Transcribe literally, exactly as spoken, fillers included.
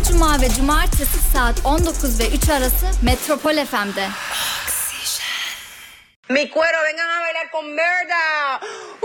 cuma ve cumartesi saat on dokuz ve üç arası Metropol F M'de. Mi cuero, vengan a bailar con Berta.